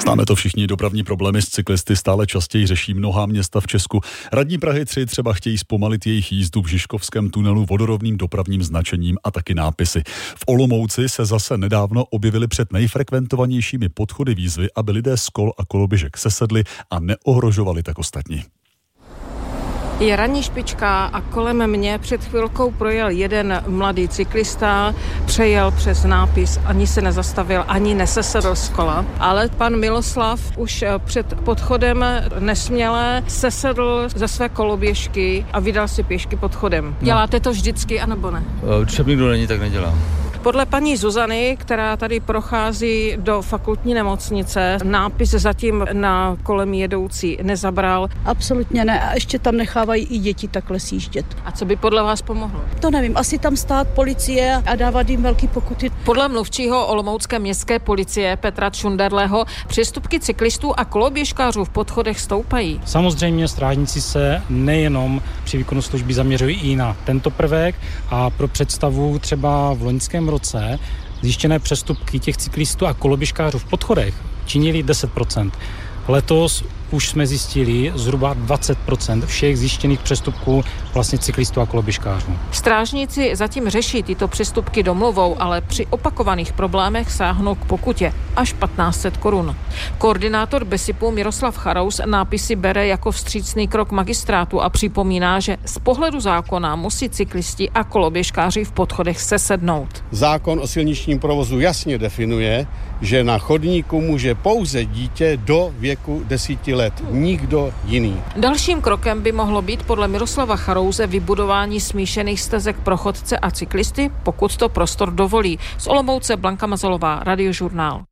Známe to všichni, dopravní problémy s cyklisty stále častěji řeší mnohá města v Česku. Radní Prahy 3 třeba chtějí zpomalit jejich jízdu v Žižkovském tunelu vodorovným dopravním značením a taky nápisy. V Olomouci se zase nedávno objevily před nejfrekventovanějšími podchody výzvy, aby lidé z kol a koloběžek sesedli a neohrožovali tak ostatní. Je ranní špička a kolem mě před chvilkou projel jeden mladý cyklista, přejel přes nápis, ani se nezastavil, ani nesesedl z kola, ale pan Miloslav už před podchodem nesměle sesedl ze své koloběžky a vydal si pěšky podchodem. Děláte to vždycky, anebo ne? Když tam nikdo není, tak nedělám. Podle paní Zuzany, která tady prochází do fakultní nemocnice, nápis zatím na kolem jedoucí nezabral. Absolutně ne. A ještě tam nechávají i děti takhle sjíždět. A co by podle vás pomohlo? To nevím. Asi tam stát policie a dávat jim velký pokuty. Podle mluvčího olomoucké městské policie Petra Čunderleho přestupky cyklistů a koloběžkářů v podchodech stoupají. Samozřejmě strážníci se nejenom při výkonu služby zaměřují i na tento prvek a pro představu třeba v loňském roce zjištěné přestupky těch cyklistů a koloběžkářů v podchodech činily 10%. Letos už jsme zjistili zhruba 20% všech zjištěných přestupků vlastně cyklistů a koloběžkářů. Strážníci zatím řeší tyto přestupky domluvou, ale při opakovaných problémech sáhnou k pokutě až 1500 korun. Koordinátor BESIPu Miroslav Charous nápisy bere jako vstřícný krok magistrátu a připomíná, že z pohledu zákona musí cyklisti a koloběžkáři v podchodech sesednout. Zákon o silničním provozu jasně definuje, že na chodníku může pouze dítě do věku 10 let, nikdo jiný. Dalším krokem by mohlo být podle Miroslava Charouze vybudování smíšených stezek pro chodce a cyklisty, pokud to prostor dovolí. Z Olomouce Blanka Mazalová, Radiožurnál.